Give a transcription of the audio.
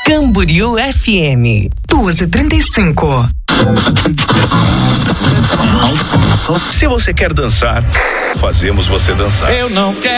Camboriú FM 12h35. Se você quer dançar, fazemos você dançar. Eu não quero.